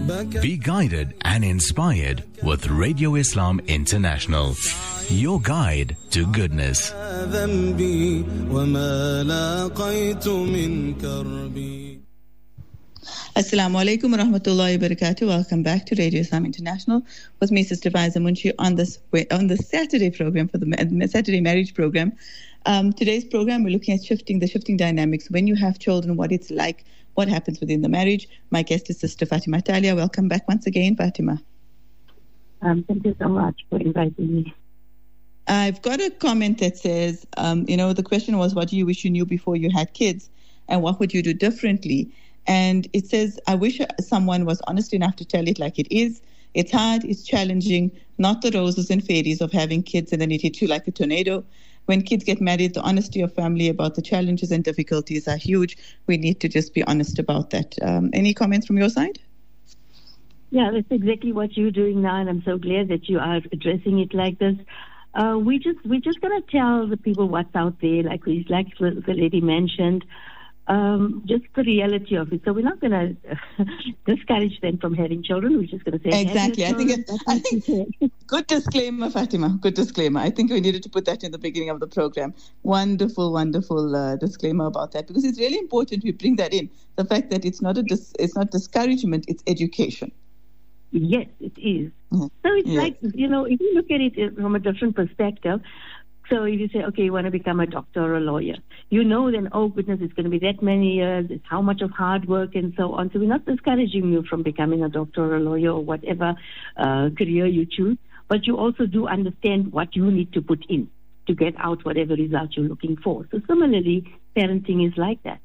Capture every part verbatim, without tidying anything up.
Be guided and inspired with Radio Islam International, your guide to goodness. Assalamu alaikum wa rahmatullahi wa barakatuh. Welcome back to Radio Islam International with me, Sister Faiza Munshi, on this on the Saturday program for the Saturday marriage program. Um, today's program, we're looking at shifting the shifting dynamics when you have children, what it's like, what happens within the marriage. My guest is Sister Fatima Talia. Welcome back once again, Fatima. Um, thank you so much for inviting me. I've got a comment that says, um, you know, the question was, what do you wish you knew before you had kids, and what would you do differently? And it says, I wish someone was honest enough to tell it like it is. It's hard, it's challenging, not the roses and fairies of having kids and then it hits you like a tornado. When kids get married, the honesty of family about the challenges and difficulties are huge. We need to just be honest about that. Um, any comments from your side? Yeah, that's exactly what you're doing now, and I'm so glad that you are addressing it like this. Uh, we just, we're just going to tell the people what's out there, like, we, like the lady mentioned. Um, just the reality of it. So we're not going to uh, discourage them from having children. We're just going to say exactly. I think, it, I think good disclaimer, Fatima. Good disclaimer. I think we needed to put that in the beginning of the program. Wonderful, wonderful uh, disclaimer about that, because it's really important we bring that in. The fact that it's not a dis- it's not discouragement, it's education. Yes, it is. Mm-hmm. So it's yes. like, you know, if you look at it from a different perspective. So if you say, okay, you want to become a doctor or a lawyer, you know then, oh goodness, it's going to be that many years, it's how much of hard work and so on. So we're not discouraging you from becoming a doctor or a lawyer or whatever uh, career you choose, but you also do understand what you need to put in to get out whatever result you're looking for. So similarly, parenting is like that.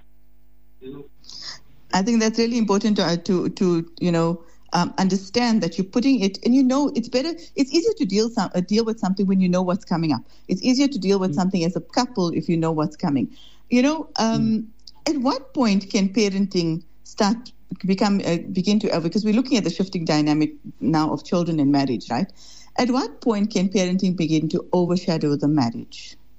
I think that's really important to, uh, to, to you know, Um, understand that you're putting it, and you know it's better. It's easier to deal some, uh, deal with something when you know what's coming up. It's easier to deal with mm. something as a couple if you know what's coming. You know, um, mm. at what point can parenting start become uh, begin to? Uh, because we're looking at the shifting dynamic now of children and marriage, right? At what point can parenting begin to overshadow the marriage?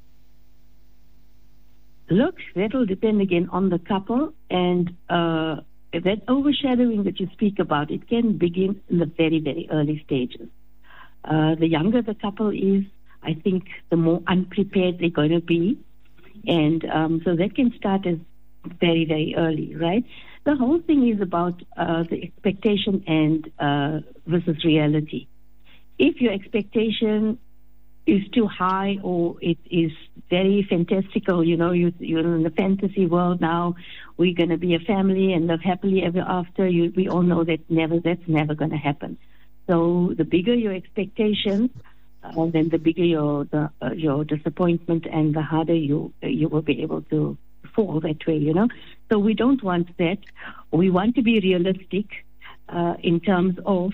Look, that will depend again on the couple and. Uh, That overshadowing that you speak about, it can begin in the very, very early stages. Uh, the younger the couple is, I think the more unprepared they're going to be. And um, so that can start as very, very early, right? The whole thing is about uh, the expectation and uh, versus reality. If your expectation is too high or it is very fantastical, you know, you, you're in the fantasy world now, we're going to be a family and live happily ever after, you, we all know that never that's never going to happen. So the bigger your expectations, uh, then the bigger your the, uh, your disappointment and the harder you you will be able to fall that way, you know. So we don't want that. We want to be realistic uh, in terms of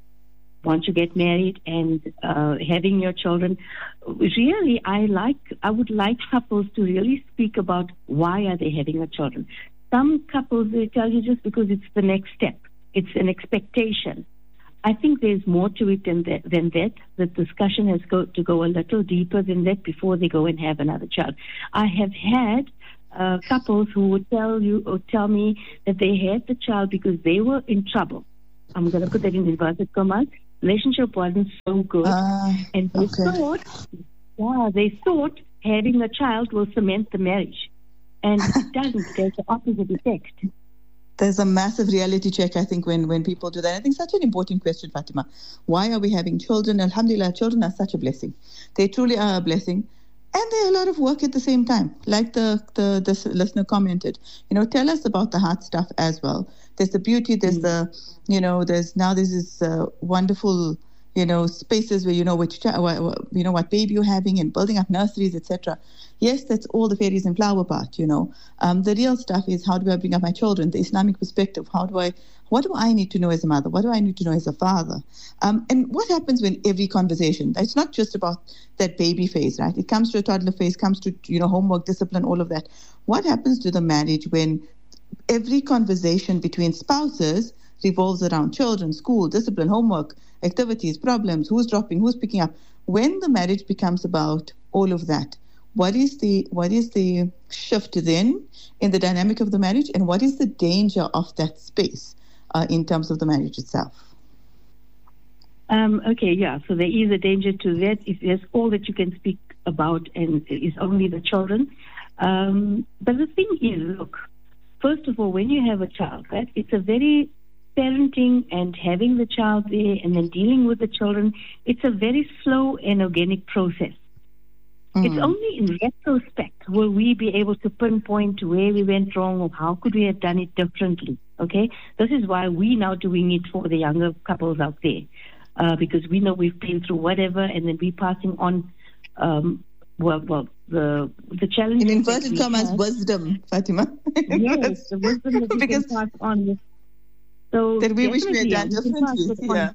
once you get married and uh, having your children. Really, I like, I would like couples to really speak about why are they having a children. Some couples, they tell you just because it's the next step. It's an expectation. I think there's more to it than that. Than that. The discussion has got to go a little deeper than that before they go and have another child. I have had uh, couples who would tell you or tell me that they had the child because they were in trouble. I'm going to put that in inverted commas. Relationship wasn't so good, uh, and they okay. thought, yeah, they thought having a child will cement the marriage, and it doesn't. There's the opposite effect. There's a massive reality check, I think, when, when people do that. I think such an important question, Fatima. Why are we having children? Alhamdulillah, children are such a blessing. They truly are a blessing. And they're a lot of work at the same time. Like the, the, the listener commented, you know, tell us about the hard stuff as well. There's the beauty, there's mm. the, you know, there's now there's this uh, wonderful, you know, spaces where you know which, you know, what baby you're having and building up nurseries, et cetera. Yes, that's all the fairies and flower part, you know. Um, the real stuff is, how do I bring up my children? The Islamic perspective. How do I, what do I need to know as a mother? What do I need to know as a father? Um, and what happens when every conversation, it's not just about that baby phase, right? It comes to a toddler phase, comes to, you know, homework, discipline, all of that. What happens to the marriage when every conversation between spouses revolves around children, school, discipline, homework, activities, problems, who's dropping, who's picking up? When the marriage becomes about all of that, what is the what is the shift then in the dynamic of the marriage, and what is the danger of that space? uh, in terms of the marriage itself? Um, okay, yeah. So there is a danger to that. If there's all that you can speak about and is only the children. Um, but the thing is, look, first of all, when you have a child, right, it's a very parenting and having the child there and then dealing with the children, it's a very slow and organic process. Mm-hmm. It's only in retrospect will we be able to pinpoint where we went wrong or how could we have done it differently, okay? This is why we're now doing it for the younger couples out there, uh, because we know we've been through whatever and then we're passing on, um, well, well, the the challenges. In inverted commas, have. wisdom, Fatima. Yes, the wisdom that we because can pass on. So that we wish we had done differently. Yeah.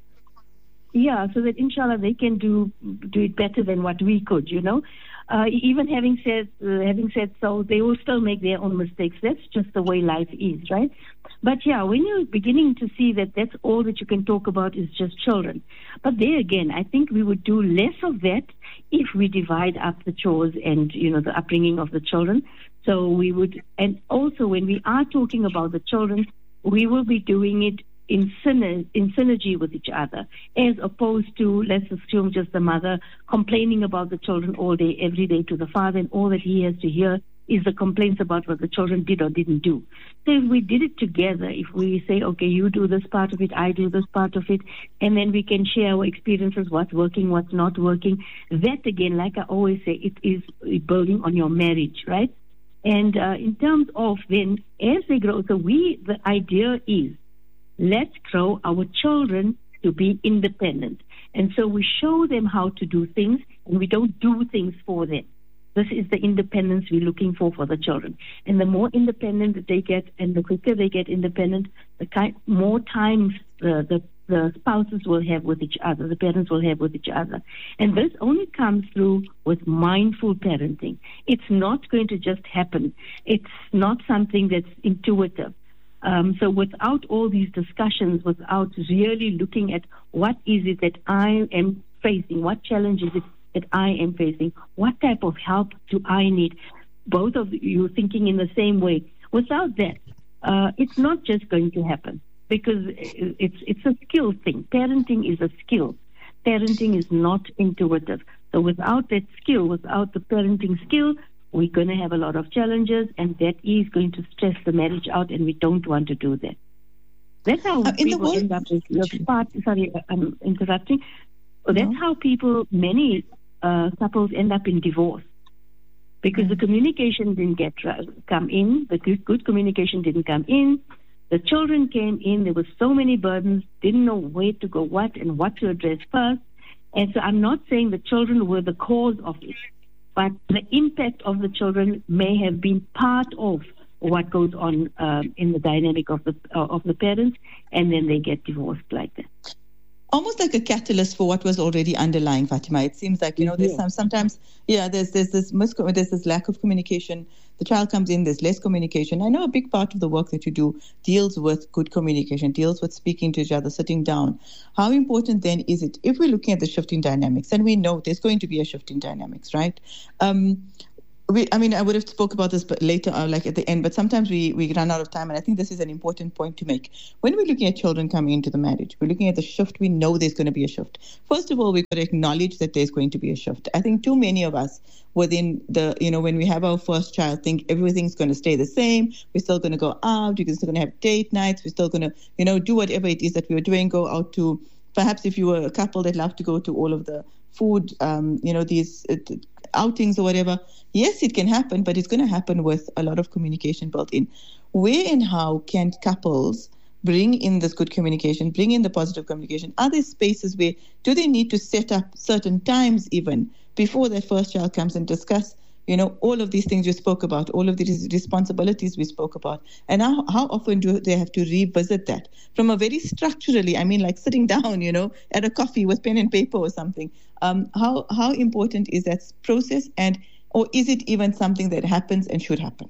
Yeah, so that inshallah they can do do it better than what we could, you know. Uh, even having said uh, having said so, they will still make their own mistakes. That's just the way life is, right? But yeah, when you're beginning to see that that's all that you can talk about is just children. But there again, I think we would do less of that if we divide up the chores and, you know, the upbringing of the children. So we would, and also when we are talking about the children, we will be doing it in synergy, in synergy with each other, as opposed to, let's assume, just the mother complaining about the children all day, every day to the father, and all that he has to hear is the complaints about what the children did or didn't do. So if we did it together, if we say, okay, you do this part of it, I do this part of it, and then we can share our experiences, what's working, what's not working, that again, like I always say, it is building on your marriage, right? And uh, in terms of then, as they grow, so we, the idea is, let's grow our children to be independent. And so we show them how to do things, and we don't do things for them. This is the independence we're looking for for the children. And the more independent that they get, and the quicker they get independent, the kind, more times the, the, the spouses will have with each other, the parents will have with each other. And this only comes through with mindful parenting. It's not going to just happen. It's not something that's intuitive. Um, so without all these discussions, without really looking at what is it that I am facing, what challenge is it that I am facing, what type of help do I need, both of you thinking in the same way. Without that, uh, it's not just going to happen, because it's it's a skill thing. Parenting is a skill. Parenting is not intuitive. So without that skill, without the parenting skill, we're going to have a lot of challenges, and that is going to stress the marriage out, and we don't want to do that. That's how uh, people end up with your part. Sorry, I'm interrupting. So that's no. how people, many uh, couples end up in divorce, because mm. the communication didn't get come in, the good, good communication didn't come in, the children came in, there were so many burdens, didn't know where to go, what, and what to address first. And so I'm not saying the children were the cause of it, but the impact of the children may have been part of what goes on um, in the dynamic of the uh, of the parents, and then they get divorced like that. Almost like a catalyst for what was already underlying, Fatima. It seems like, you know, there's yeah. some sometimes, yeah, there's there's this miscom- there's this lack of communication. The child comes in, there's less communication. I know a big part of the work that you do deals with good communication, deals with speaking to each other, sitting down. How important then is it, if we're looking at the shifting dynamics, and we know there's going to be a shift in dynamics, right? Um, We, I mean, I would have spoke about this but later, uh, like at the end, but sometimes we, we run out of time, and I think this is an important point to make. When we're looking at children coming into the marriage, we're looking at the shift, we know there's going to be a shift. First of all, we've got to acknowledge that there's going to be a shift. I think too many of us within the, you know, when we have our first child, think everything's going to stay the same. We're still going to go out. We're still going to have date nights. We're still going to, you know, do whatever it is that we were doing, go out to, perhaps if you were a couple that love to go to all of the food, um, you know, these uh, outings or whatever. Yes, it can happen, but it's going to happen with a lot of communication built in. Where and how can couples bring in this good communication, bring in the positive communication? Are there spaces where, do they need to set up certain times even before their first child comes and discuss, you know, all of these things we spoke about, all of these responsibilities we spoke about? And how, how often do they have to revisit that? From a very structurally, I mean, like sitting down, you know, at a coffee with pen and paper or something. Um, how how important is that process, and or is it even something that happens and should happen?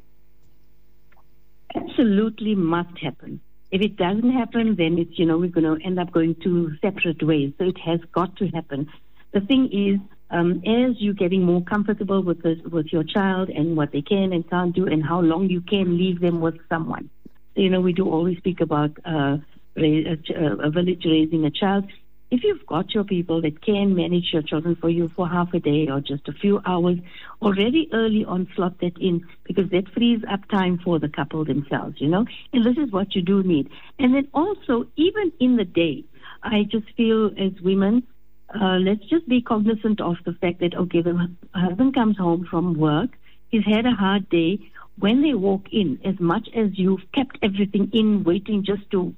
Absolutely must happen. If it doesn't happen, then it's, you know, we're going to end up going two separate ways. So it has got to happen. The thing is, um, as you're getting more comfortable with this, with your child and what they can and can't do and how long you can leave them with someone. So, you know, we do always speak about uh, raise, a, a village raising a child. If you've got your people that can manage your children for you for half a day or just a few hours, already early on slot that in, because that frees up time for the couple themselves, you know. And this is what you do need. And then also, even in the day, I just feel as women, uh, let's just be cognizant of the fact that, okay, the husband comes home from work, he's had a hard day. When they walk in, as much as you've kept everything in, waiting just to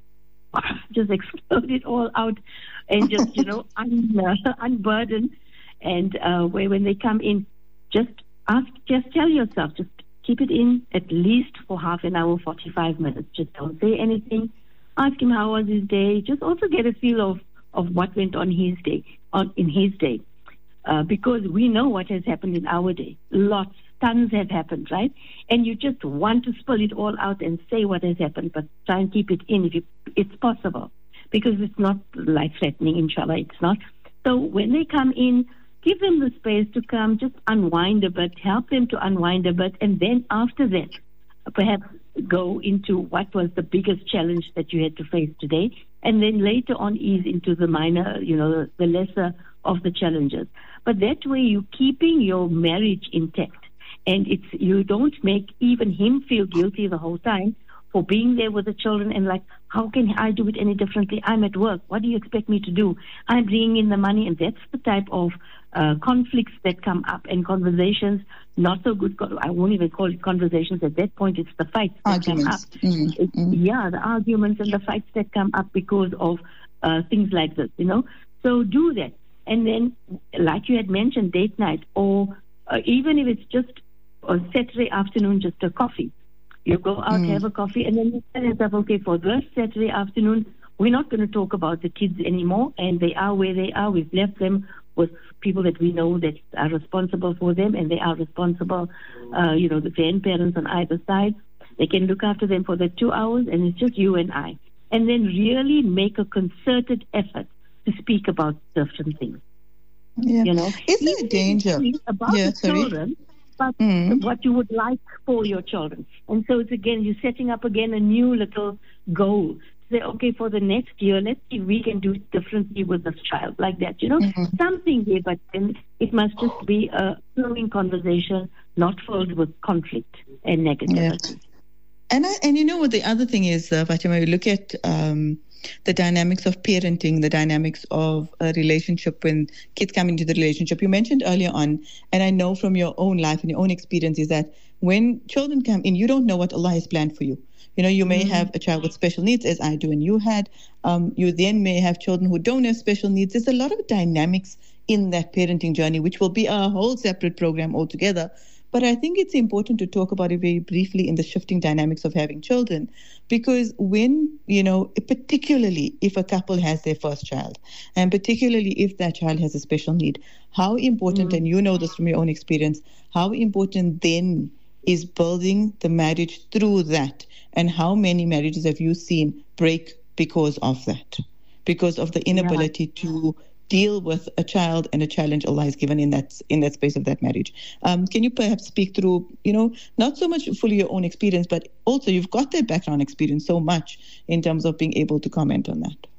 just explode it all out and just, you know, un, uh, unburden. And uh, where when they come in, just ask, just tell yourself, just keep it in at least for half an hour, forty-five minutes. Just don't say anything. Ask him how was his day. Just also get a feel of, of what went on his day, on in his day. Uh, because we know what has happened in our day. Lots, tons have happened, right? And you just want to spill it all out and say what has happened, but try and keep it in if you, it's possible. Because it's not life-threatening, inshallah, it's not. So when they come in, give them the space to come, just unwind a bit, help them to unwind a bit, and then after that, perhaps go into what was the biggest challenge that you had to face today, and then later on ease into the minor, you know, the lesser of the challenges. But that way you're keeping your marriage intact, and it's you don't make even him feel guilty the whole time for being there with the children and like, how can I do it any differently? I'm at work. What do you expect me to do? I'm bringing in the money, and that's the type of uh, conflicts that come up and conversations, not so good. I won't even call it conversations. At that point, it's the fights that Arguments. come up. Mm-hmm. It, Mm-hmm. Yeah, the arguments and the fights that come up because of uh, things like this, you know. So do that. And then, like you had mentioned, date night, or uh, even if it's just a Saturday afternoon, just a coffee. You go out, mm. have a coffee, and then you tell yourself, okay, for this Saturday afternoon, we're not going to talk about the kids anymore, and they are where they are. We've left them with people that we know that are responsible for them, and they are responsible, uh, you know, the grandparents on either side. They can look after them for the two hours, and it's just you and I. And then really make a concerted effort to speak about certain things. Yeah. You know, is there a danger about yeah, the sorry. children, but mm. what you would like for your children. And so it's again, you're setting up again a new little goal. Say, okay, for the next year, let's see if we can do it differently with this child, like that, you know, mm-hmm. something there, but then it must just be a flowing conversation, not filled with conflict and negativity. Yeah. And I, and you know what the other thing is, uh, Fatima, we look at um, the dynamics of parenting, the dynamics of a relationship when kids come into the relationship. You mentioned earlier on, and I know from your own life and your own experience, is that when children come in, you don't know what Allah has planned for you. You know, you may mm-hmm. have a child with special needs, as I do and you had. Um, you then may have children who don't have special needs. There's a lot of dynamics in that parenting journey, which will be a whole separate program altogether. But I think it's important to talk about it very briefly in the shifting dynamics of having children, because when, you know, particularly if a couple has their first child, and particularly if that child has a special need, how important, mm. and you know this from your own experience, how important then is building the marriage through that, and how many marriages have you seen break because of that, because of the inability yeah. to deal with a child and a challenge Allah has given in that in that space of that marriage. Um, can you perhaps speak through, you know, not so much fully your own experience, but also you've got that background experience so much in terms of being able to comment on that?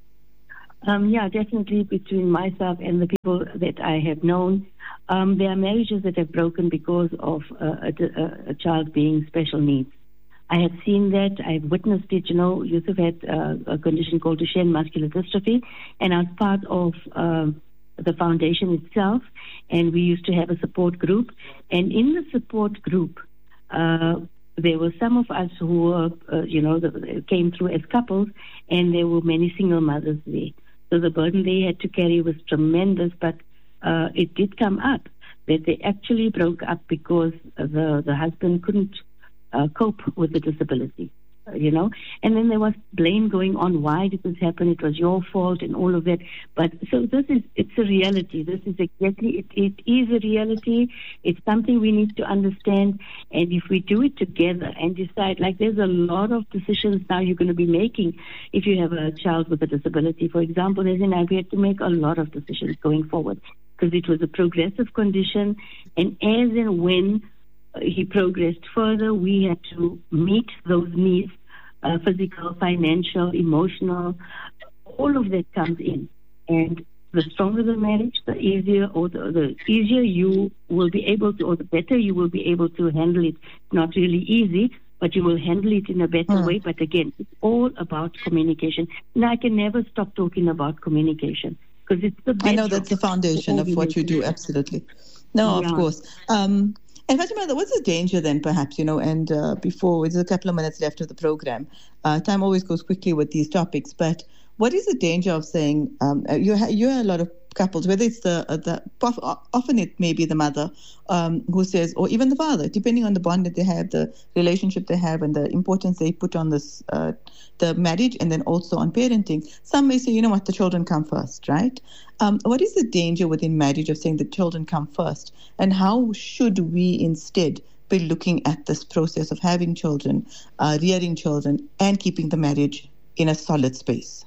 Um, yeah, definitely between myself and the people that I have known, um, there are marriages that have broken because of uh, a, a child being special needs. I have seen that. I've witnessed it. You know, Yusuf had uh, a condition called Duchenne muscular dystrophy, and I was part of uh, the foundation itself, and we used to have a support group. And in the support group, uh, there were some of us who were, uh, you know, the, came through as couples, and there were many single mothers there. So the burden they had to carry was tremendous, but uh, it did come up that they actually broke up because the, the husband couldn't Uh, cope with the disability, uh, you know. And then there was blame going on. Why did this happen? It was your fault and all of that. But so this is, it's a reality. This is exactly, it, it is a reality. It's something we need to understand. And if we do it together and decide, like there's a lot of decisions now you're going to be making if you have a child with a disability. For example, as in I, we had to make a lot of decisions going forward because it was a progressive condition. And as and when he progressed further, we had to meet those needs uh, physical, financial, emotional, all of that comes in. And the stronger the marriage, the easier or the, the easier you will be able to, or the better you will be able to handle it. Not really easy, but you will handle it in a better mm. way. But again, it's all about communication. Now, I can never stop talking about communication because it's the I know that's the foundation of what you do, absolutely. No, yeah. Of course. Um, and Fatima, what's the danger then, perhaps, you know, and uh, before, there's a couple of minutes left of the program. Uh, time always goes quickly with these topics, but what is the danger of saying, um, you, ha- you hear a lot of couples, whether it's the, uh, the often it may be the mother um, who says, or even the father, depending on the bond that they have, the relationship they have, and the importance they put on this, uh, the marriage, and then also on parenting. Some may say, you know what, the children come first, right? Um, what is the danger within marriage of saying the children come first? And how should we instead be looking at this process of having children, uh, rearing children, and keeping the marriage in a solid space?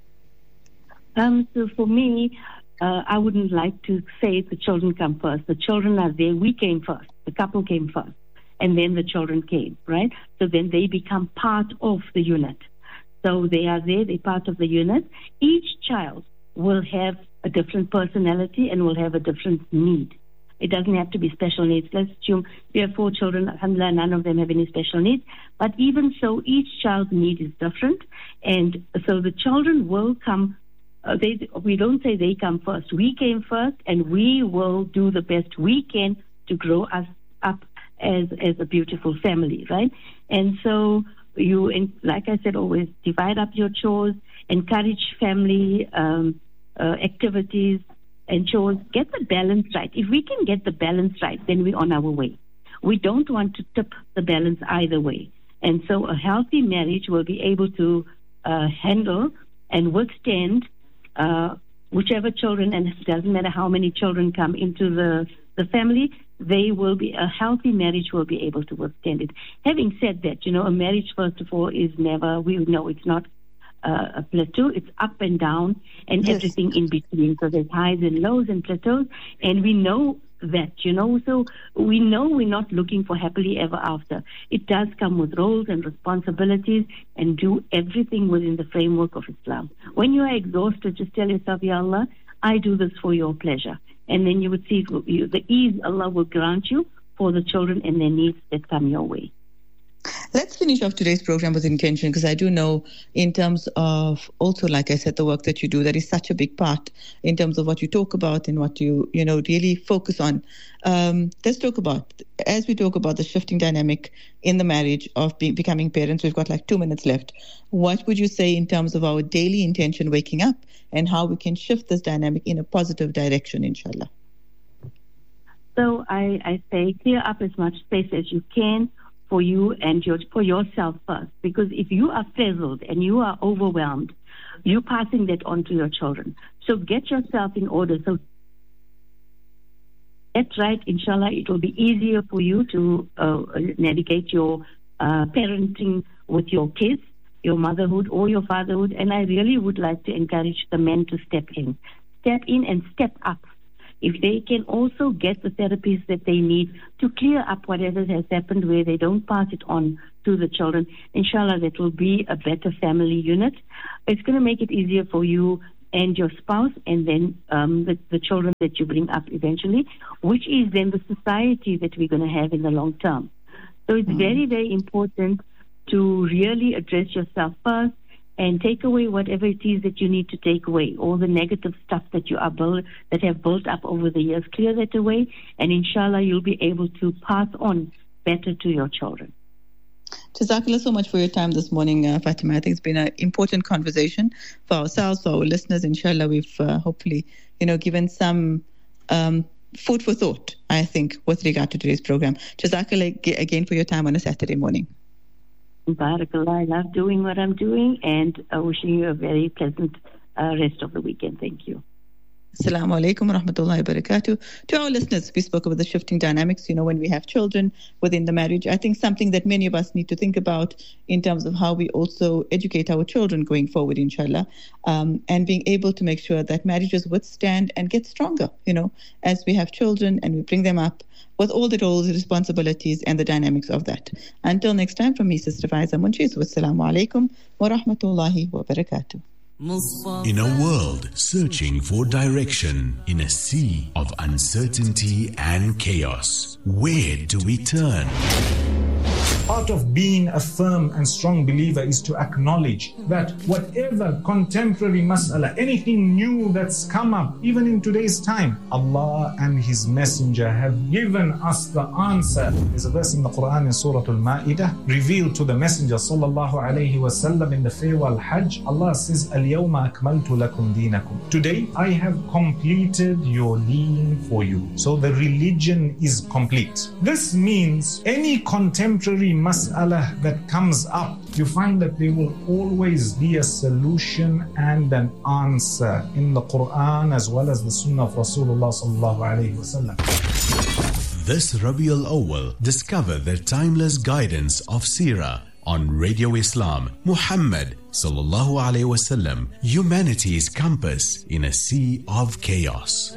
Um, so for me, uh, I wouldn't like to say the children come first. The children are there. We came first. The couple came first. And then the children came, right? So then they become part of the unit. So they are there. They're part of the unit. Each child will have a different personality and will have a different need. It doesn't have to be special needs. Let's assume we have four children. Alhamdulillah, none of them have any special needs. But even so, each child's need is different. And so the children will come Uh, they, we don't say they come first. We came first, and we will do the best we can to grow us up as as a beautiful family, right? And so you, like I said, always divide up your chores, encourage family um, uh, activities and chores. Get the balance right. If we can get the balance right, then we're on our way. We don't want to tip the balance either way. And so a healthy marriage will be able to uh, handle and withstand Uh, whichever children, and it doesn't matter how many children come into the, the family, they will be, a healthy marriage will be able to withstand it. Having said that, you know, a marriage, first of all, is never, we know it's not uh, a plateau, it's up and down and yes. everything in between. So there's highs and lows and plateaus, and we know that, you know, so we know we're not looking for happily ever after. It does come with roles and responsibilities, and do everything within the framework of Islam. When you are exhausted, just tell yourself, Ya Allah, I do this for your pleasure. And then you would see the ease Allah will grant you for the children and their needs that come your way. Let's finish off today's program with intention, because I do know in terms of also, like I said, the work that you do, that is such a big part in terms of what you talk about and what you, you know, really focus on. Um, let's talk about, as we talk about the shifting dynamic in the marriage of be- becoming parents, we've got like two minutes left. What would you say in terms of our daily intention waking up and how we can shift this dynamic in a positive direction, inshallah? So I, I say clear up as much space as you can for you and your, for yourself first. Because if you are frazzled and you are overwhelmed, you're passing that on to your children. So get yourself in order. So that's right, inshallah, it will be easier for you to uh, navigate your uh, parenting with your kids, your motherhood or your fatherhood. And I really would like to encourage the men to step in. Step in and step up. If they can also get the therapies that they need to clear up whatever has happened where they don't pass it on to the children, inshallah, that will be a better family unit. It's going to make it easier for you and your spouse, and then um, the, the children that you bring up eventually, which is then the society that we're going to have in the long term. So it's mm-hmm. very, very important to really address yourself first, and take away whatever it is that you need to take away. All the negative stuff that you are build, that have built up over the years, clear that away, and inshallah you'll be able to pass on better to your children. Jazakallah so much for your time this morning, uh, Fatima. I think it's been an important conversation for ourselves, for our listeners. Inshallah, we've uh, hopefully, you know, given some um, food for thought, I think, with regard to today's program. Jazakallah again for your time on a Saturday morning. Barakallah, I love doing what I'm doing, and uh, wishing you a very pleasant uh, rest of the weekend. Thank you. Assalamu alaikum wa rahmatullahi wa barakatuh. To our listeners, we spoke about the shifting dynamics, you know, when we have children within the marriage. I think something that many of us need to think about in terms of how we also educate our children going forward, inshallah, um, and being able to make sure that marriages withstand and get stronger, you know, as we have children and we bring them up with all the roles, responsibilities, and the dynamics of that. Until next time, from me, Sister Faiza Munchiz, wassalamu alaikum wa rahmatullahi wa barakatuh. In a world searching for direction, in a sea of uncertainty and chaos, where do we turn? Part of being a firm and strong believer is to acknowledge that whatever contemporary mas'ala, anything new that's come up, even in today's time, Allah and His Messenger have given us the answer. There's a verse in the Quran in Surah Al-Ma'idah, revealed to the Messenger sallallahu alayhi wa sallam in the farewell Hajj. Allah says, Al-yawma akmaltu lakum dinakum. Today, I have completed your deen for you. So the religion is complete. This means any contemporary mas'ala that comes up, you find that there will always be a solution and an answer in the Quran as well as the Sunnah of Rasulullah sallallahu alayhi wa sallam. This Rabiul Awwal, discover the timeless guidance of Seerah on Radio Islam. Muhammad sallallahu alayhi wa sallam, humanity's compass in a sea of chaos.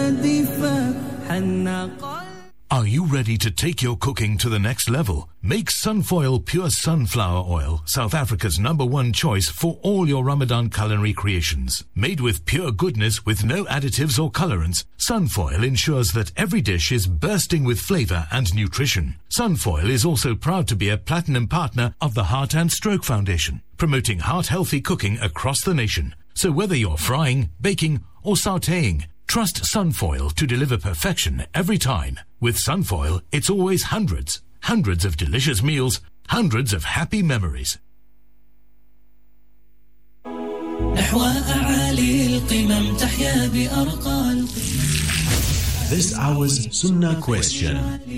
Are you ready to take your cooking to the next level? Make Sunfoil Pure Sunflower Oil, South Africa's number one choice for all your Ramadan culinary creations. Made with pure goodness with no additives or colorants, Sunfoil ensures that every dish is bursting with flavor and nutrition. Sunfoil is also proud to be a platinum partner of the Heart and Stroke Foundation, promoting heart-healthy cooking across the nation. So whether you're frying, baking, or sautéing, trust Sunfoil to deliver perfection every time. With Sunfoil, it's always hundreds, hundreds of delicious meals, hundreds of happy memories. This hour's Sunnah question.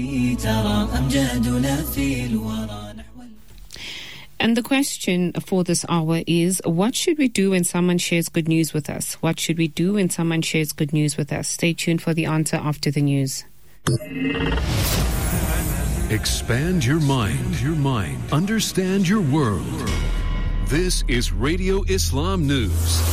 And the question for this hour is, what should we do when someone shares good news with us? What should we do when someone shares good news with us? Stay tuned for the answer after the news. Expand your mind, your mind. Understand your world. This is Radio Islam News.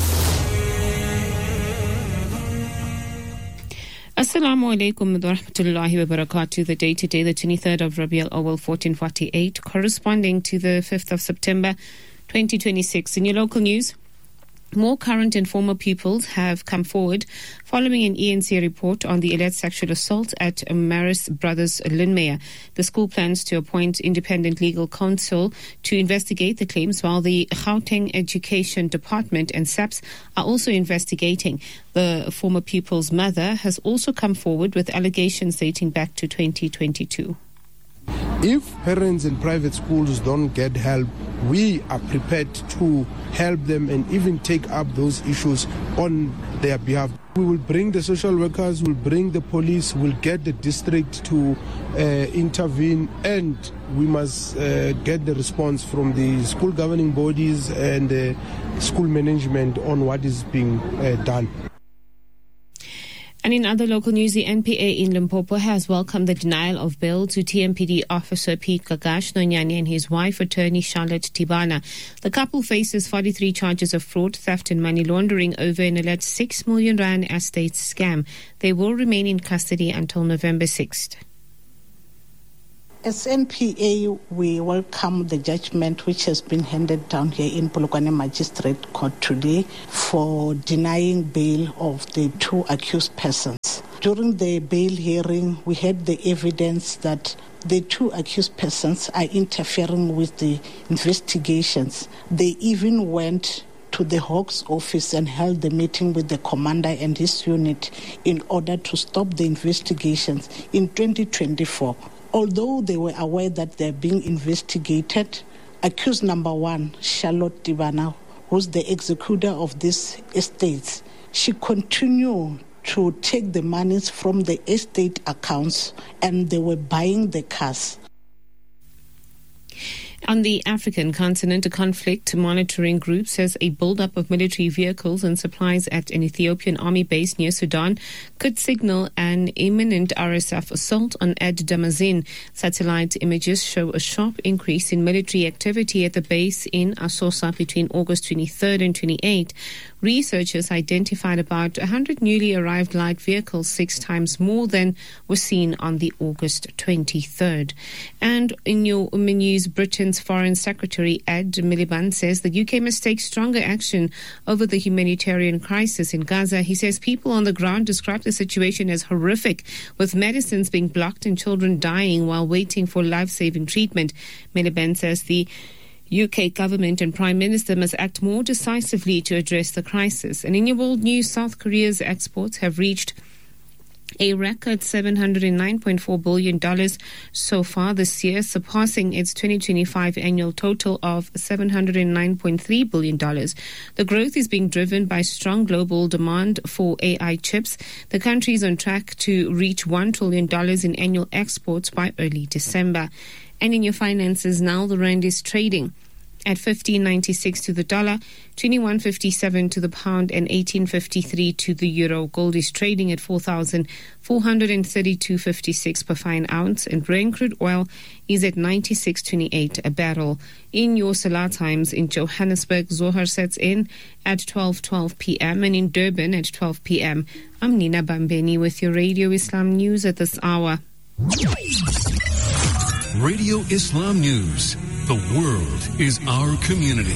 Assalamu alaikum wa rahmatullahi wa barakatuh. The day today, the twenty-third of Rabiul Awwal fourteen forty-eight, corresponding to the fifth of September twenty twenty-six. In your local news, more current and former pupils have come forward following an E N C report on the alleged sexual assault at Maris Brothers Linmeyer. The school plans to appoint independent legal counsel to investigate the claims, while the Gauteng Education Department and S A P S are also investigating. The former pupil's mother has also come forward with allegations dating back to twenty twenty-two. If parents in private schools don't get help, we are prepared to help them and even take up those issues on their behalf. We will bring the social workers, we'll bring the police, we'll get the district to uh, intervene, and we must uh, get the response from the school governing bodies and the school management on what is being uh, done. And in other local news, the N P A in Limpopo has welcomed the denial of bail to T M P D officer Pete Gagash Nonyani and his wife, attorney Charlotte Tibana. The couple faces forty-three charges of fraud, theft and money laundering over an alleged six million rand estate scam. They will remain in custody until November sixth. As N P A, we welcome the judgment which has been handed down here in Polokwane Magistrate Court today for denying bail of the two accused persons. During the bail hearing, we had the evidence that the two accused persons are interfering with the investigations. They even went to the Hawks office and held the meeting with the commander and his unit in order to stop the investigations in twenty twenty-four. Although they were aware that they're being investigated, accused number one, Charlotte Tibana, who's the executor of these estates, she continued to take the monies from the estate accounts, and they were buying the cars. On the African continent, a conflict monitoring group says a buildup of military vehicles and supplies at an Ethiopian army base near Sudan could signal an imminent R S F assault on Ad Damazin. Satellite images show a sharp increase in military activity at the base in Asosa between August twenty-third and twenty-eighth. Researchers identified about one hundred newly arrived light vehicles, six times more than was seen on the August twenty-third. And in your news, Britain's Foreign Secretary Ed Miliband says the U K must take stronger action over the humanitarian crisis in Gaza. He says people on the ground describe the situation as horrific, with medicines being blocked and children dying while waiting for life-saving treatment. Miliband says the U K government and Prime Minister must act more decisively to address the crisis. And in your world news, South Korea's exports have reached a record seven hundred nine point four billion dollars so far this year, surpassing its twenty twenty-five annual total of seven hundred nine point three billion dollars. The growth is being driven by strong global demand for A I chips. The country is on track to reach one trillion dollars in annual exports by early December. And in your finances now, the rand is trading at fifteen ninety-six to the dollar, twenty-one fifty-seven to the pound, and eighteen fifty-three to the euro. Gold is trading at four thousand four hundred thirty-two fifty-six per fine ounce, and Brent crude oil is at ninety-six twenty-eight a barrel. In your Salah times in Johannesburg, Zohar sets in at twelve twelve p.m. and in Durban at twelve p.m. I'm Nina Bambeni with your Radio Islam news at this hour. Radio Islam News. The world is our community.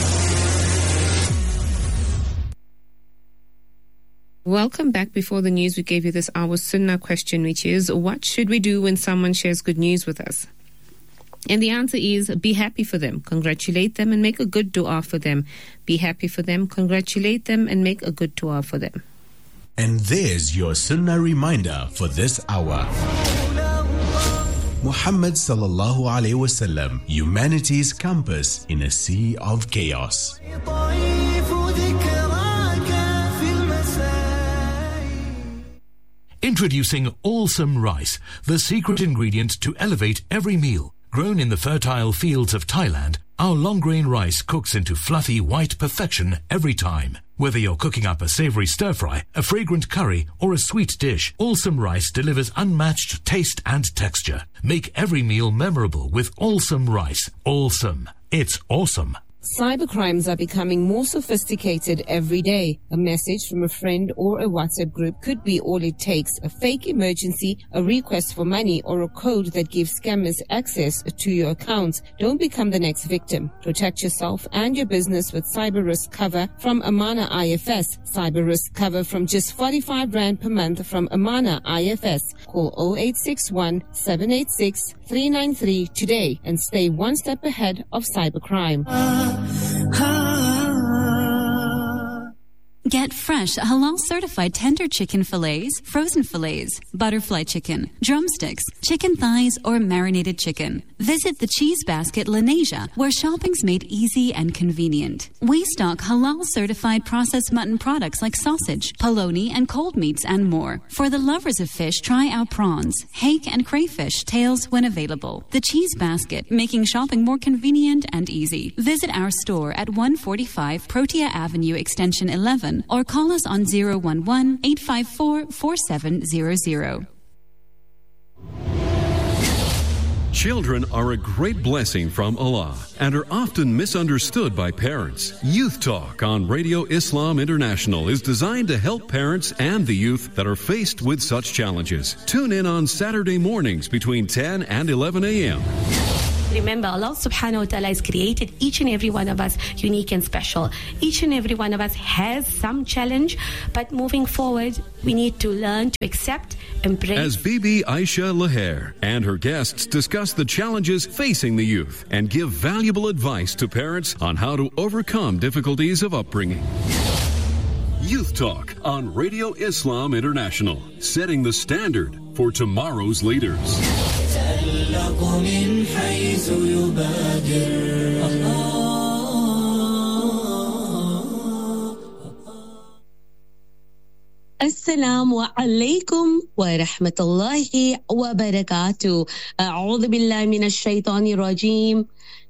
Welcome back. Before the news, we gave you this hour's Sunnah question, which is, what should we do when someone shares good news with us? And the answer is, be happy for them, congratulate them, and make a good dua for them. Be happy for them, congratulate them, and make a good dua for them. And there's your Sunnah reminder for this hour. Muhammad sallallahu alayhi wasallam, humanity's compass in a sea of chaos. Introducing Allsome Rice, the secret ingredient to elevate every meal. Grown in the fertile fields of Thailand, our long-grain rice cooks into fluffy white perfection every time. Whether you're cooking up a savory stir-fry, a fragrant curry, or a sweet dish, Allsome Rice delivers unmatched taste and texture. Make every meal memorable with Allsome Rice. Allsome. It's awesome. Cybercrimes are becoming more sophisticated every day. A message from a friend or a WhatsApp group could be all it takes. A fake emergency, a request for money, or a code that gives scammers access to your accounts. Don't become the next victim. Protect yourself and your business with cyber risk cover from Amana I F S. Cyber risk cover from just forty-five rand per month from Amana I F S. Call zero eight six one, seven eight six, three nine three today and stay one step ahead of cybercrime. Get fresh, halal-certified tender chicken fillets, frozen fillets, butterfly chicken, drumsticks, chicken thighs, or marinated chicken. Visit the Cheese Basket Lenasia, where shopping's made easy and convenient. We stock halal-certified processed mutton products like sausage, polony, and cold meats, and more. For the lovers of fish, try our prawns, hake, and crayfish tails when available. The Cheese Basket, making shopping more convenient and easy. Visit our store at one forty-five Protea Avenue, Extension eleven, or call us on zero one one, eight five four, four seven zero zero. Children are a great blessing from Allah and are often misunderstood by parents. Youth Talk on Radio Islam International is designed to help parents and the youth that are faced with such challenges. Tune in on Saturday mornings between ten and eleven a.m. Remember, Allah subhanahu wa ta'ala has created each and every one of us unique and special. Each and every one of us has some challenge, but moving forward, we need to learn to accept, embrace. As Bibi Aisha Laher and her guests discuss the challenges facing the youth and give valuable advice to parents on how to overcome difficulties of upbringing. Youth Talk on Radio Islam International, setting the standard for tomorrow's leaders. Assalamu alaikum wa rahmatullahi wa barakatuh. A'udhu billahi minash shaitanir rajim.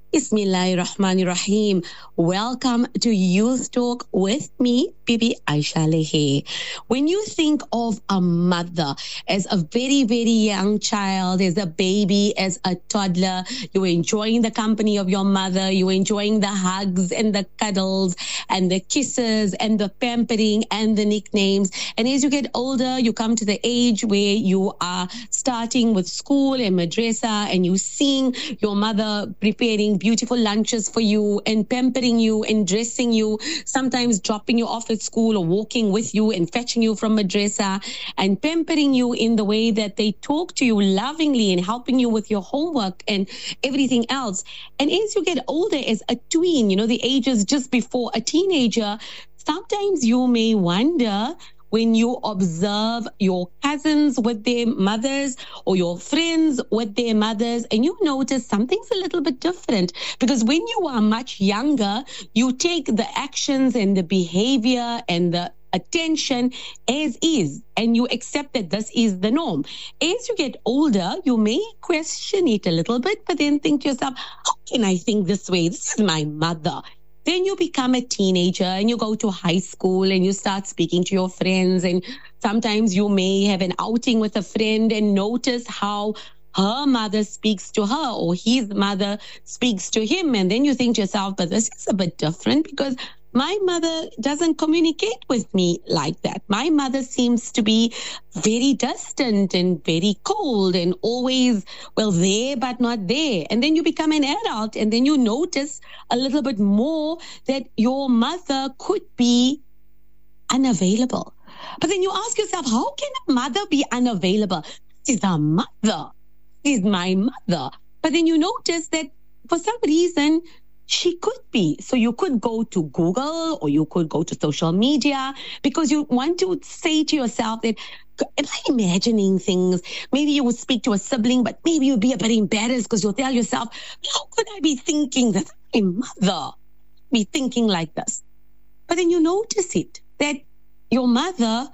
Bismillahirrahmanirrahim. Welcome to Youth Talk with me, Bibi Aisha Lehe. When you think of a mother as a very, very young child, as a baby, as a toddler, you're enjoying the company of your mother, you're enjoying the hugs and the cuddles and the kisses and the pampering and the nicknames. And as you get older, you come to the age where you are starting with school and madrasa, and you're seeing your mother preparing beautiful lunches for you and pampering you and dressing you, sometimes dropping you off at school or walking with you and fetching you from madrasa and pampering you in the way that they talk to you lovingly and helping you with your homework and everything else. And as you get older, as a tween, you know, the ages just before a teenager, sometimes you may wonder, when you observe your cousins with their mothers or your friends with their mothers, and you notice something's a little bit different, because when you are much younger, you take the actions and the behavior and the attention as is, and you accept that this is the norm. As you get older, you may question it a little bit, but then think to yourself, how can I think this way? This is my mother. Then you become a teenager and you go to high school and you start speaking to your friends, and sometimes you may have an outing with a friend and notice how her mother speaks to her or his mother speaks to him. And then you think to yourself, but this is a bit different because my mother doesn't communicate with me like that. My mother seems to be very distant and very cold and always, well, there but not there. And then you become an adult and then you notice a little bit more that your mother could be unavailable. But then you ask yourself, how can a mother be unavailable? This is a mother. This is my mother. But then you notice that for some reason, she could be. So you could go to Google or you could go to social media because you want to say to yourself that, am I imagining things? Maybe you would speak to a sibling, but maybe you'll be a bit embarrassed because you'll tell yourself, how could I be thinking that my mother be thinking like this? But then you notice it, that your mother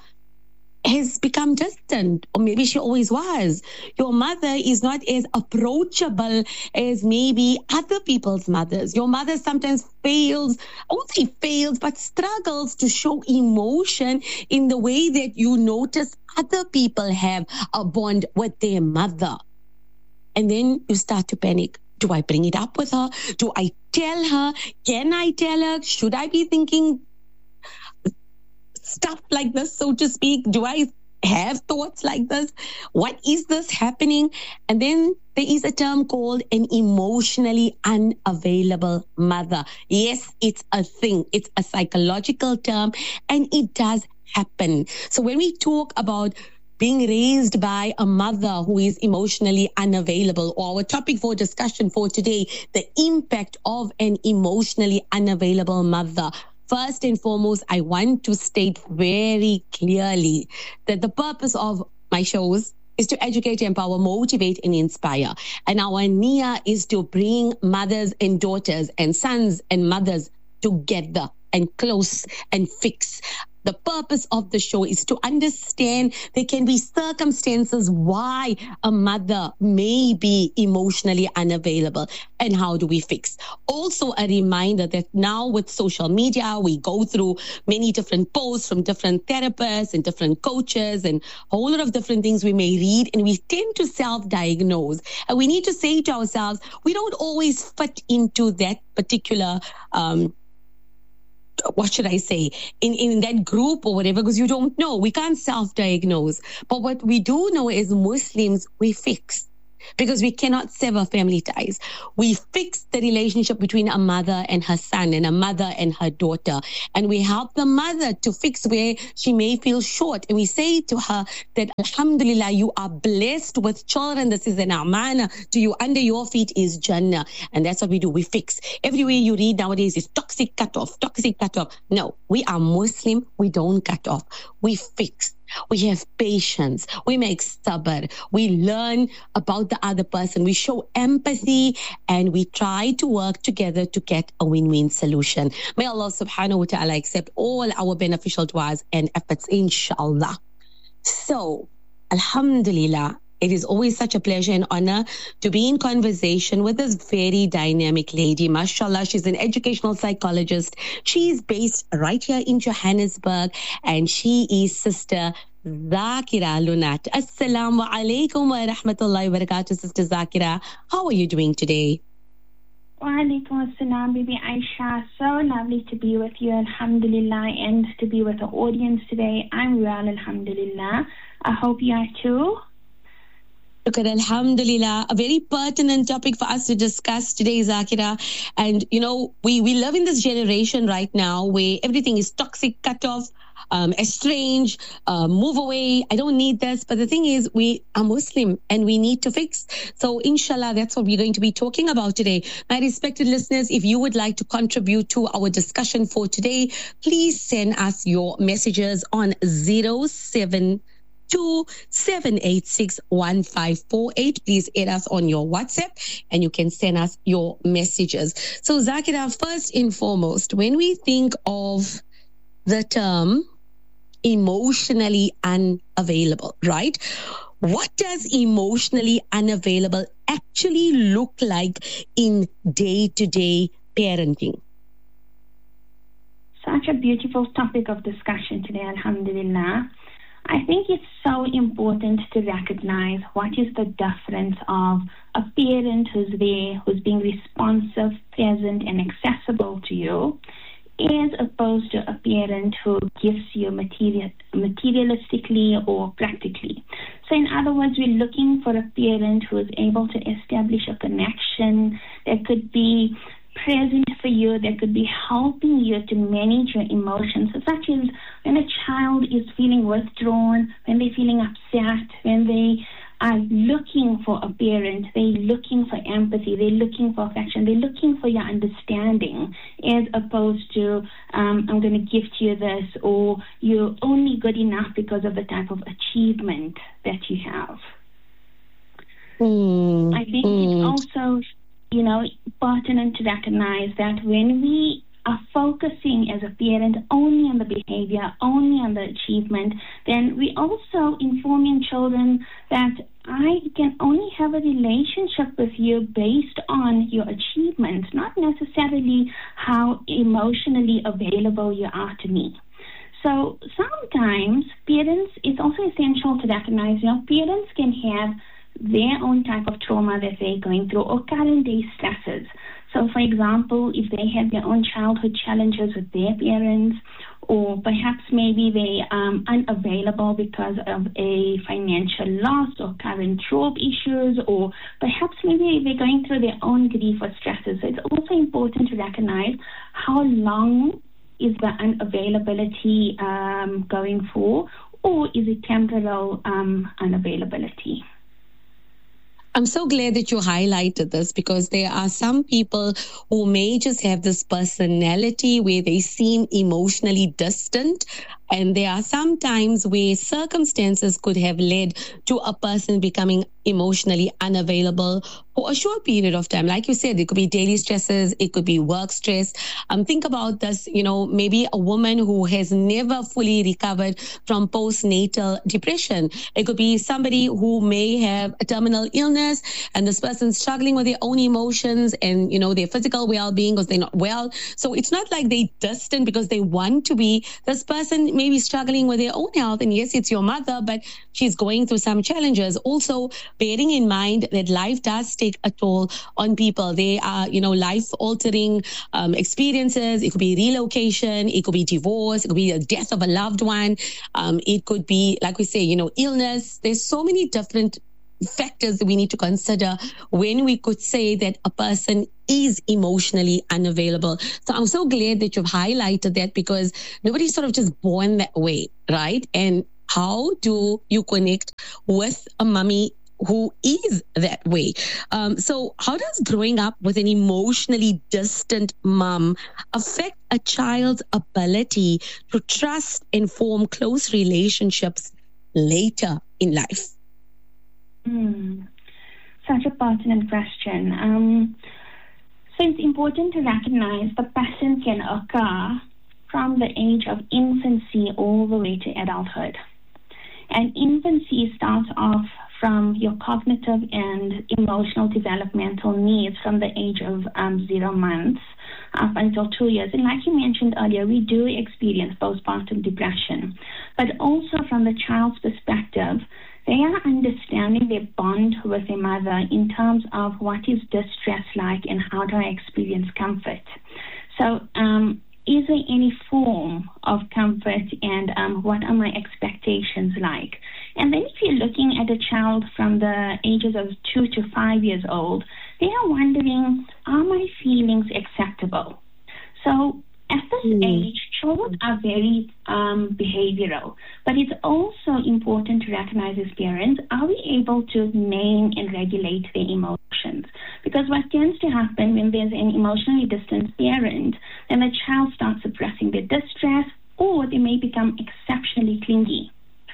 has become distant, or maybe she always was. Your mother is not as approachable as maybe other people's mothers. Your mother sometimes fails, I won't say fails, but struggles to show emotion in the way that you notice other people have a bond with their mother. And then you start to panic. Do I bring it up with her? Do I tell her? Can I tell her? Should I be thinking stuff like this, so to speak? Do I have thoughts like this? What is this happening? And then there is a term called an emotionally unavailable mother. Yes, it's a thing. It's a psychological term, and it does happen. So when we talk about being raised by a mother who is emotionally unavailable, or our topic for discussion for today, the impact of an emotionally unavailable mother, first and foremost, I want to state very clearly that the purpose of my shows is to educate, empower, motivate, and inspire. And our niyyah is to bring mothers and daughters and sons and mothers together and close and fix. The purpose of the show is to understand there can be circumstances why a mother may be emotionally unavailable, and how do we fix. Also a reminder that now with social media, we go through many different posts from different therapists and different coaches and a whole lot of different things we may read, and we tend to self-diagnose. And we need to say to ourselves, we don't always fit into that particular um what should I say, in, in that group or whatever, because you don't know. We can't self-diagnose. But what we do know as Muslims, we fix. Because we cannot sever family ties. We fix the relationship between a mother and her son and a mother and her daughter. And we help the mother to fix where she may feel short. And we say to her that, Alhamdulillah, you are blessed with children. This is an amana to you. Under your feet is Jannah. And that's what we do. We fix. Everywhere you read nowadays is toxic cut off, toxic cut off. No, we are Muslim. We don't cut off. We fix. We have patience. We make sabr. We learn about the other person. We show empathy, and we try to work together to get a win-win solution. May Allah subhanahu wa ta'ala accept all our beneficial du'as and efforts, inshallah. So, alhamdulillah, It is always such a pleasure and honor to be in conversation with this very dynamic lady. Mashallah, she's an educational psychologist. She's based right here in Johannesburg, and she is Sister Zakira Lunat. Assalamu alaikum wa rahmatullahi wa barakatuh, Sister Zakira. How are you doing today? Wa alaikum assalam, Bibi Aisha. So lovely to be with you, alhamdulillah, and to be with the audience today. I'm well, alhamdulillah. I hope you are too. Look at Alhamdulillah, a very pertinent topic for us to discuss today, Zakira. And, you know, we, we live in this generation right now where everything is toxic, cut off, um, estranged, uh, move away. I don't need this. But the thing is, we are Muslim and we need to fix. So, inshallah, that's what we're going to be talking about today. My respected listeners, if you would like to contribute to our discussion for today, please send us your messages on zero seven two seven eight six one five four eight. Please add us on your WhatsApp and you can send us your messages. So Zakira, first and foremost, when we think of the term emotionally unavailable, right? What does emotionally unavailable actually look like in day-to-day parenting? Such a beautiful topic of discussion today, alhamdulillah. I think it's so important to recognize what is the difference of a parent who's there, who's being responsive, present, and accessible to you, as opposed to a parent who gives you material, materialistically or practically. So in other words, we're looking for a parent who is able to establish a connection that could be present for you, that could be helping you to manage your emotions, such as when a child is feeling withdrawn, when they're feeling upset, when they are looking for a parent, they're looking for empathy, they're looking for affection, they're looking for your understanding, as opposed to, um, I'm going to gift you this, or you're only good enough because of the type of achievement that you have. Mm. I think mm. it's also, you know, pertinent to recognize that when we are focusing as a parent only on the behavior, only on the achievement, then we also informing children that I can only have a relationship with you based on your achievements, not necessarily how emotionally available you are to me. So sometimes parents, it's also essential to recognize, you know, parents can have their own type of trauma that they're going through or current day stresses. So, for example, if they have their own childhood challenges with their parents, or perhaps maybe they're um, unavailable because of a financial loss or current job issues, or perhaps maybe they're going through their own grief or stresses. So it's also important to recognize how long is the unavailability um, going for, or is it temporal um, unavailability? I'm so glad that you highlighted this, because there are some people who may just have this personality where they seem emotionally distant. And there are some times where circumstances could have led to a person becoming emotionally unavailable for a short period of time. Like you said, it could be daily stresses, it could be work stress. Um, think about this, you know, maybe a woman who has never fully recovered from postnatal depression. It could be somebody who may have a terminal illness and this person's struggling with their own emotions and, you know, their physical well-being because they're not well. So it's not like they're distant because they want to be. This person may be struggling with their own health, and yes, it's your mother, but she's going through some challenges. Also, bearing in mind that life does take a toll on people. They are, you know, life-altering um, experiences. It could be relocation, it could be divorce, it could be the death of a loved one. Um, it could be, like we say, you know, illness. There's so many different factors that we need to consider when we could say that a person is emotionally unavailable. So I'm so glad that you've highlighted that, because nobody's sort of just born that way, right? And how do you connect with a mommy who is that way? Um, so how does growing up with an emotionally distant mom affect a child's ability to trust and form close relationships later in life? Mm, such a pertinent question. Um, so it's important to recognize the pattern can occur from the age of infancy all the way to adulthood. And infancy starts off from your cognitive and emotional developmental needs from the age of um, zero months up until two years. And like you mentioned earlier, we do experience postpartum depression. But also from the child's perspective, they are understanding their bond with their mother in terms of what is distress like and how do I experience comfort. So um, is there any form of comfort, and um, what are my expectations like? And then if you're looking at a child from the ages of two to five years old, they are wondering, are my feelings acceptable? So at this mm. age, children are very um, behavioral, but it's also important to recognize as parents, are we able to name and regulate their emotions? Because what tends to happen when there's an emotionally distant parent, then the child starts suppressing their distress, or they may become exceptionally clingy.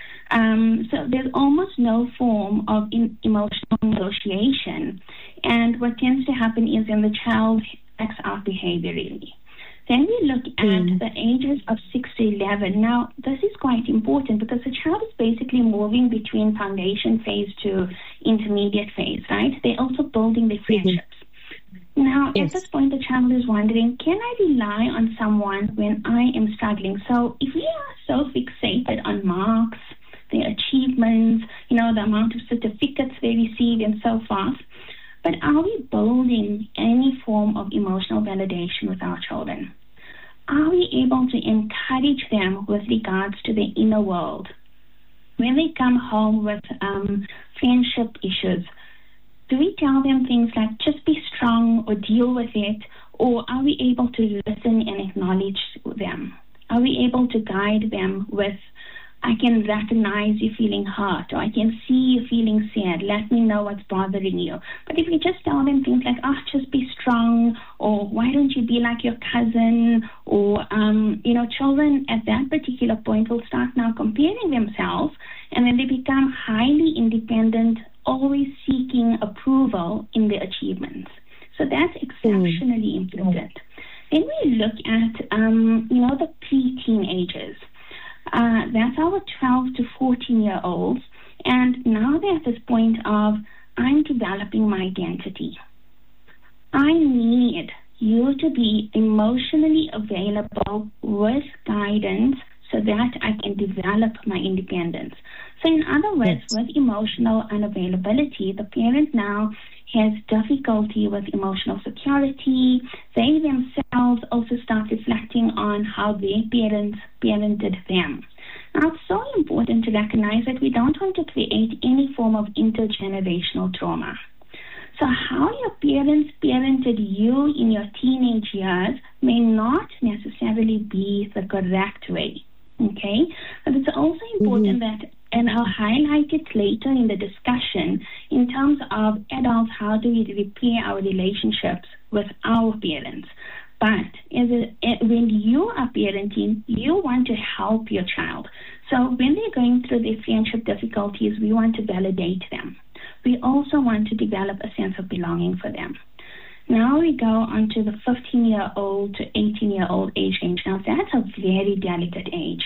Um, so there's almost no form of in emotional negotiation. And what tends to happen is when the child acts out behaviorally. Then we look at mm. the ages of six to eleven. Now, this is quite important because the child is basically moving between foundation phase to intermediate phase, right? They're also building their friendships. Mm-hmm. Now, yes. at this point, the child is wondering, can I rely on someone when I am struggling? So if we are so fixated on marks, their achievements, you know, the amount of certificates they receive and so forth, but are we building any form of emotional validation with our children? Are we able to encourage them with regards to their inner world? When they come home with um, friendship issues, do we tell them things like just be strong or deal with it? Or are we able to listen and acknowledge them? Are we able to guide them with, I can recognize you feeling hurt, or I can see you feeling sad. Let me know what's bothering you. But if we just tell them things like, oh, just be strong, or why don't you be like your cousin, or, um, you know, children at that particular point will start now comparing themselves, and then they become highly independent, always seeking approval in their achievements. So that's exceptionally mm. important. Then we look at, um, you know, the pre-teen ages. Uh, that's our twelve to fourteen year olds, and now they're at this point of, I'm developing my identity. I need you to be emotionally available with guidance so that I can develop my independence. So in other words, yes. with emotional unavailability, the parent now has difficulty with emotional security. They themselves also start reflecting on how their parents parented them. Now, it's so important to recognize that we don't want to create any form of intergenerational trauma. So how your parents parented you in your teenage years may not necessarily be the correct way, okay? But it's also important mm-hmm. that, and I'll highlight it later in the discussion, in terms of adults, how do we repair our relationships with our parents? But as a, when you are parenting, you want to help your child. So when they're going through their friendship difficulties, we want to validate them. We also want to develop a sense of belonging for them. Now we go on to the fifteen-year-old to eighteen-year-old age range. Now that's a very delicate age.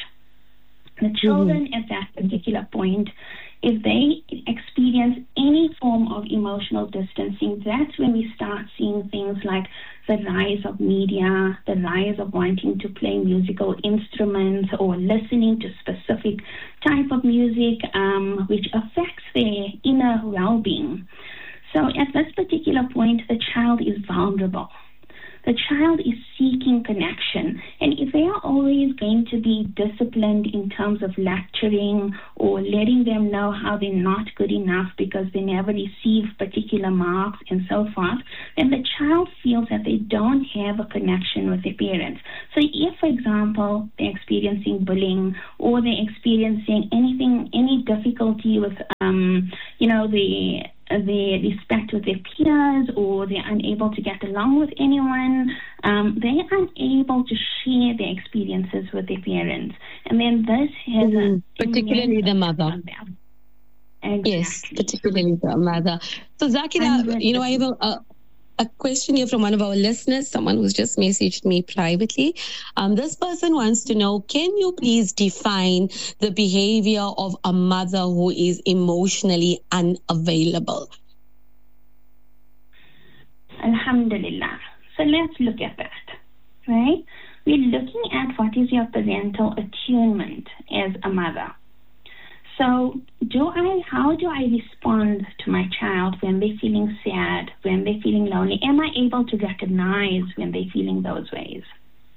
The children mm-hmm. at that particular point, if they experience any form of emotional distancing, that's when we start seeing things like the rise of media, the rise of wanting to play musical instruments or listening to specific type of music, um, which affects their inner well-being. So at this particular point, the child is vulnerable. The child is seeking connection. And if they are always going to be disciplined in terms of lecturing or letting them know how they're not good enough because they never receive particular marks and so forth, then the child feels that they don't have a connection with their parents. So if, for example, they're experiencing bullying or they're experiencing anything, any difficulty with, um, you know, the their respect with their peers, or they're unable to get along with anyone, um, they're unable to share their experiences with their parents. And then this has mm, a particularly the mother. Exactly. Yes, particularly the mother. So Zakira, you know, I have a, uh, a question here from one of our listeners, someone who's just messaged me privately. Um, this person wants to know, can you please define the behavior of a mother who is emotionally unavailable? Alhamdulillah. So let's look at that, right? We're looking at what is your parental attunement as a mother. So do I, how do I respond to my child when they're feeling sad, when they're feeling lonely? Am I able to recognize when they're feeling those ways?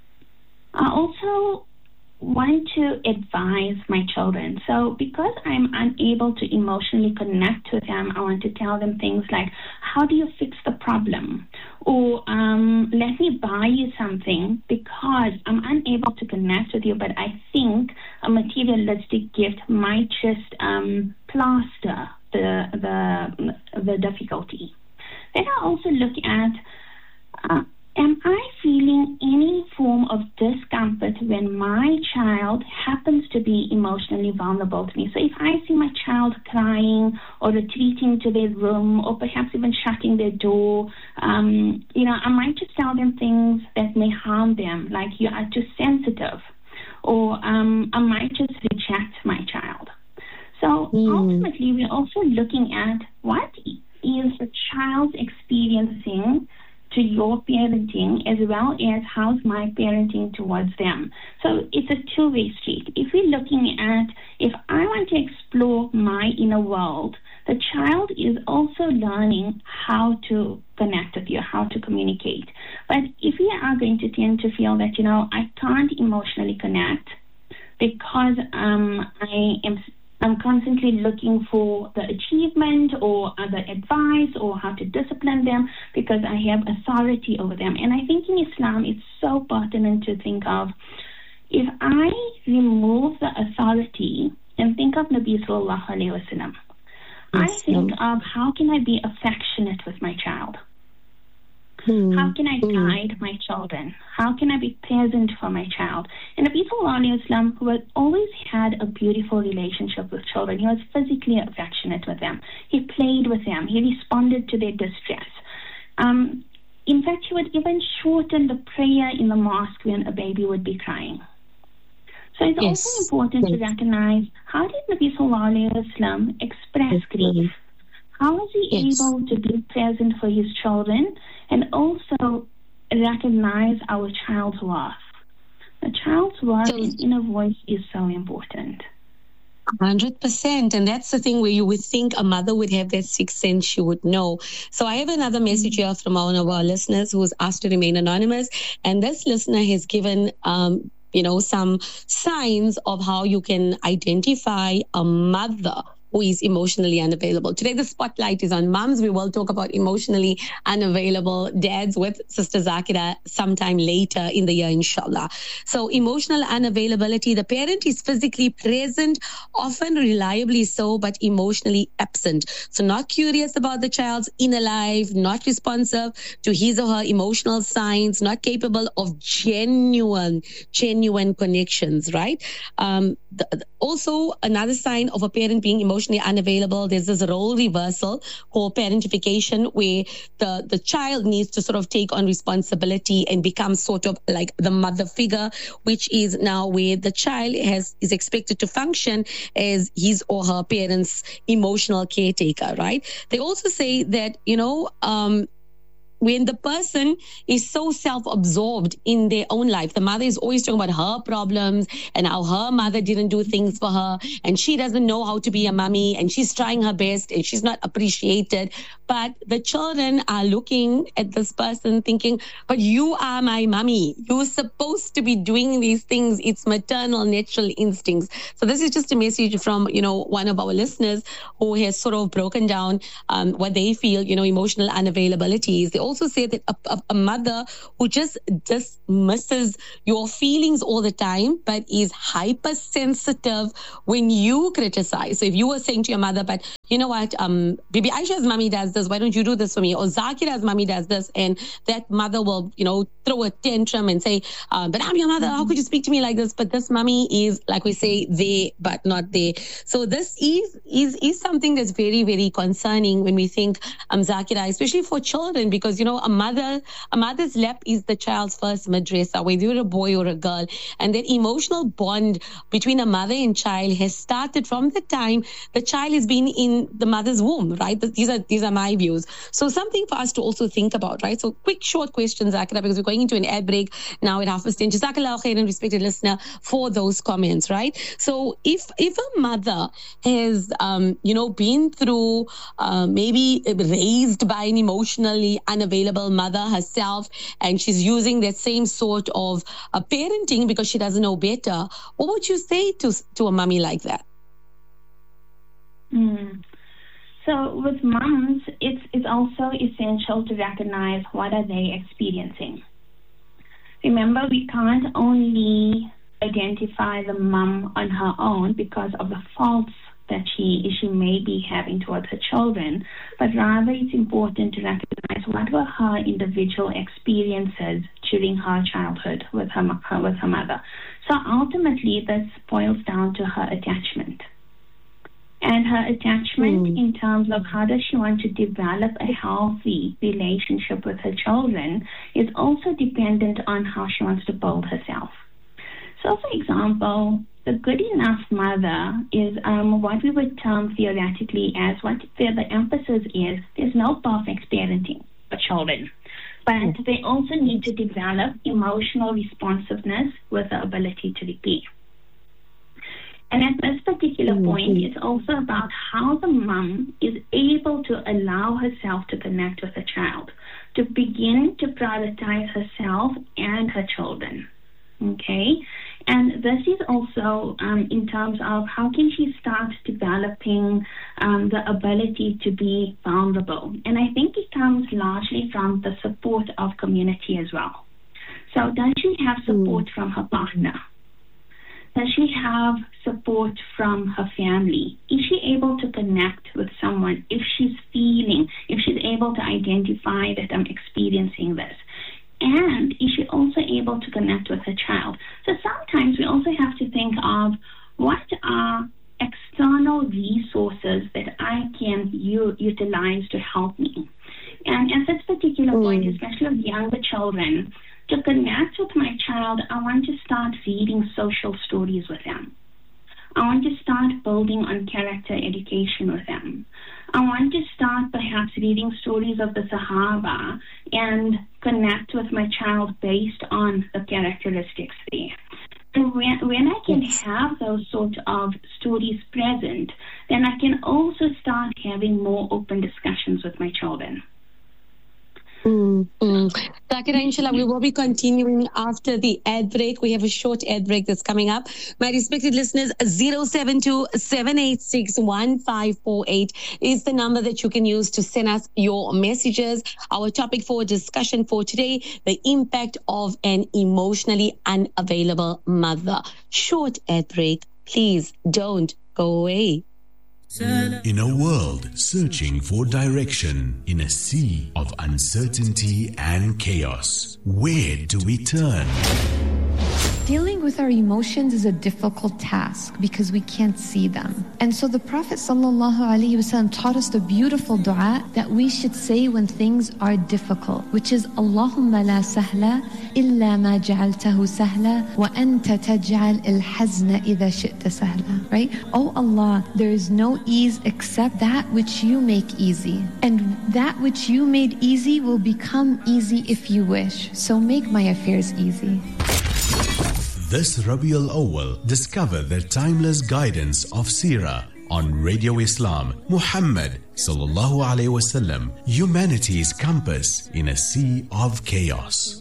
I also want to advise my children. So because I'm unable to emotionally connect with them, I want to tell them things like, how do you fix the problem? Or um, let me buy you something because I'm unable to connect with you, but I think a materialistic gift might just um, plaster the, the, the difficulty. Then I also look at, uh, am I feeling any form of discomfort when my child happens to be emotionally vulnerable to me? So if I see my child crying or retreating to their room or perhaps even shutting their door, um, you know, I might just tell them things that may harm them, like you are too sensitive, or um, I might just reject my child. So mm. ultimately, we're also looking at what is the child experiencing to your parenting, as well as how's my parenting towards them. So it's a two-way street. If we're looking at, if I want to explore my inner world, the child is also learning how to connect with you, how to communicate. But if we are going to tend to feel that, you know, I can't emotionally connect because um, I am I'm constantly looking for the achievement or other advice or how to discipline them because I have authority over them. And I think in Islam, it's so pertinent to think of, if I remove the authority and think of Nabi Sallallahu Alaihi Wasallam, I think of how can I be affectionate with my child? Mm. How can I guide mm. my children? How can I be present for my child? And Nabi Sallallahu Alaihi Wasallam, who had always had a beautiful relationship with children, he was physically affectionate with them. He played with them. He responded to their distress. Um, in fact, he would even shorten the prayer in the mosque when a baby would be crying. So it's yes. also important yes. to recognize, how did Nabi Sallallahu Alaihi Wasallam express yes. grief? How is he yes. able to be present for his children and also recognize our child's worth? The child's worth so, and inner voice is so important. one hundred percent. And that's the thing where you would think a mother would have that sixth sense, she would know. So I have another message here from one of our listeners who's asked to remain anonymous. And this listener has given, um, you know, some signs of how you can identify a mother who is emotionally unavailable. Today, the spotlight is on moms. We will talk about emotionally unavailable dads with Sister Zakira sometime later in the year, inshallah. So emotional unavailability, the parent is physically present, often reliably so, but emotionally absent. So not curious about the child's inner life, not responsive to his or her emotional signs, not capable of genuine, genuine connections, right? Um, the, also, another sign of a parent being emotionally emotionally unavailable, there's this role reversal or parentification where the, the child needs to sort of take on responsibility and become sort of like the mother figure, which is now where the child has is expected to function as his or her parent's emotional caretaker, right? They also say that, you know, um, when the person is so self-absorbed in their own life, the mother is always talking about her problems and how her mother didn't do things for her and she doesn't know how to be a mommy and she's trying her best and she's not appreciated. But the children are looking at this person thinking, but you are my mommy. You're supposed to be doing these things. It's maternal natural instincts. So this is just a message from, you know, one of our listeners who has sort of broken down um, what they feel, you know, emotional unavailability is. They also say that a, a, a mother who just dismisses your feelings all the time, but is hypersensitive when you criticize. So if you were saying to your mother, but you know what, um, Bibi Aisha's mommy does this, why don't you do this for me? Or Zakira's mommy does this, and that mother will, you know, throw a tantrum and say, uh, but I'm your mother, how could you speak to me like this? But this mommy is, like we say, there, but not there. So this is, is, is something that's very, very concerning when we think, um, Zakira, especially for children, because because, you know, a mother, a mother's lap is the child's first madrasa, whether you're a boy or a girl. And that emotional bond between a mother and child has started from the time the child has been in the mother's womb, right? These are these are my views. So something for us to also think about, right? So quick, short questions, Zakira, because we're going into an ad break now at half past ten. Jazakallah khairan, respected listener, for those comments, right? So if if a mother has, um, you know, been through uh, maybe raised by an emotionally unavailable mother herself, and she's using that same sort of uh, parenting because she doesn't know better, what would you say to to a mummy like that? Mm. So with moms, it's it's also essential to recognize what are they experiencing. Remember, we can't only identify the mum on her own because of the faults that she she may be having towards her children, but rather it's important to recognize what were her individual experiences during her childhood with her, her with her mother. So ultimately, this boils down to her attachment. And her attachment mm. in terms of how does she want to develop a healthy relationship with her children is also dependent on how she wants to build herself. So, for example, the good enough mother is um, what we would term theoretically as what the, the emphasis is, there's no perfect parenting for children. But mm. they also need to develop emotional responsiveness with the ability to repair. And at this particular mm-hmm. point, it's also about how the mum is able to allow herself to connect with the child, to begin to prioritize herself and her children. Okay? And this is also um, in terms of how can she start developing um, the ability to be vulnerable. And I think it comes largely from the support of community as well. So does she have support mm. from her partner? Does she have support from her family? Is she able to connect with someone if she's feeling, if she's able to identify that I'm experiencing this? And is she also able to connect with her child? So sometimes we also have to think of what are external resources that I can u- utilize to help me. And at this particular mm. point, especially with younger children, to connect with my child, I want to start reading social stories with them. I want to start building on character education with them. I want to start perhaps reading stories of the Sahaba and connect with my child based on the characteristics there. And when, when I can have those sort of stories present, then I can also start having more open discussions with my children. Mm-hmm. Zakira, inshallah, we will be continuing after the ad break. We have a short ad break that's coming up. My respected listeners, zero seven two, seven eight six, one five four eight is the number that you can use to send us your messages. Our topic for discussion for today, the impact of an emotionally unavailable mother. Short ad break. Please don't go away. In a world searching for direction, in a sea of uncertainty and chaos, where do we turn? Dealing with our emotions is a difficult task because we can't see them. And so the Prophet ﷺ taught us the beautiful dua that we should say when things are difficult, which is Allahumma la sahla illa ma ja'altahu sahla wa anta taj'al al-hazna idha shi'ta sahla. Right? Oh Allah, there is no ease except that which you make easy. And that which you made easy will become easy if you wish. So make my affairs easy. This Rabiul Awwal, discover the timeless guidance of Seerah on Radio Islam. Muhammad sallallahu alaihi wasallam, humanity's compass in a sea of chaos.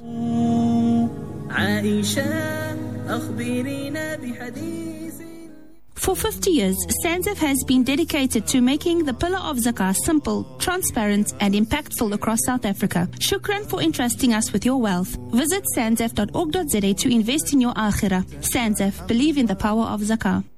For fifty years, SANZAF has been dedicated to making the pillar of zakah simple, transparent and impactful across South Africa. Shukran for entrusting us with your wealth. Visit sanzaf dot org dot za to invest in your akhirah. SANZAF, believe in the power of zakah.